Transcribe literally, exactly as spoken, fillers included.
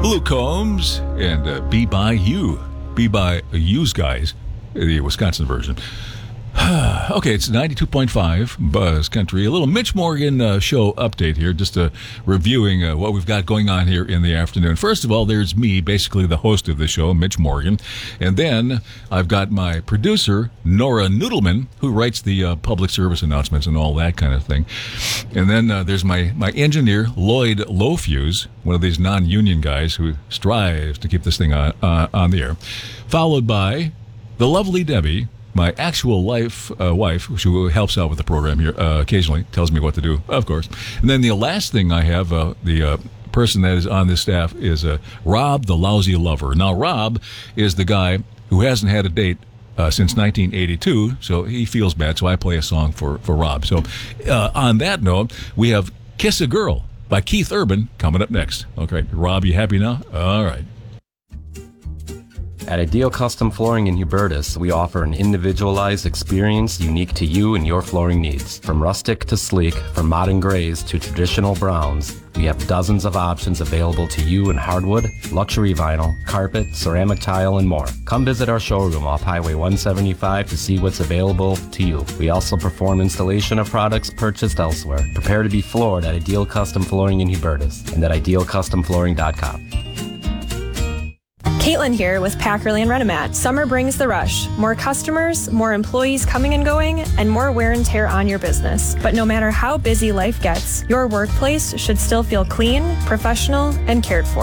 Luke Combs and uh, Be By You. Be By You's Guys, the Wisconsin version. Okay, it's ninety-two point five Buzz Country. A little Mitch Morgan uh, show update here, just uh, reviewing uh, what we've got going on here in the afternoon. First of all, there's me, basically the host of the show, Mitch Morgan. And then I've got my producer, Nora Noodleman, who writes the uh, public service announcements and all that kind of thing. And then uh, there's my, my engineer, Lloyd Lowfuse, one of these non-union guys who strives to keep this thing on, uh, on the air. Followed by the lovely Debbie, my actual life uh, wife, who helps out with the program here uh, occasionally, tells me what to do, of course. And then the last thing I have, uh, the uh, person that is on this staff, is uh, Rob the Lousy Lover. Now, Rob is the guy who hasn't had a date uh, since nineteen eighty-two, so he feels bad, so I play a song for, for Rob. So uh, on that note, we have Kiss a Girl by Keith Urban coming up next. Okay, Rob, you happy now? All right. At Ideal Custom Flooring in Hubertus, we offer an individualized experience unique to you and your flooring needs. From rustic to sleek, from modern grays to traditional browns, we have dozens of options available to you in hardwood, luxury vinyl, carpet, ceramic tile, and more. Come visit our showroom off Highway one seventy-five to see what's available to you. We also perform installation of products purchased elsewhere. Prepare to be floored at Ideal Custom Flooring in Hubertus and at ideal custom flooring dot com. Caitlin here with Packerly and Renomat. Summer brings the rush. More customers, more employees coming and going, and more wear and tear on your business. But no matter how busy life gets, your workplace should still feel clean, professional, and cared for.